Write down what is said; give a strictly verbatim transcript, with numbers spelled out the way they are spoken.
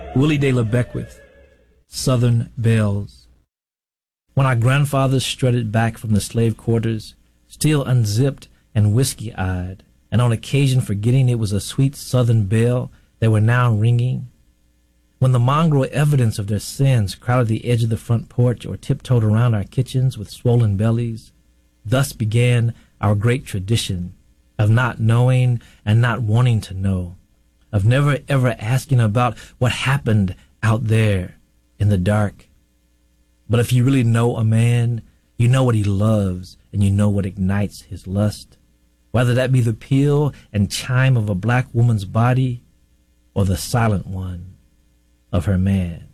Willie de la Beckwith, Southern Belles. When our grandfathers strutted back from the slave quarters, still unzipped and whiskey-eyed, and on occasion forgetting it was a sweet Southern belle they were now ringing, when the mongrel evidence of their sins crowded the edge of the front porch or tiptoed around our kitchens with swollen bellies, thus began our great tradition of not knowing and not wanting to know, of never ever asking about what happened out there in the dark. But if you really know a man, you know what he loves and you know what ignites his lust, whether that be the peal and chime of a black woman's body or the silent one of her man.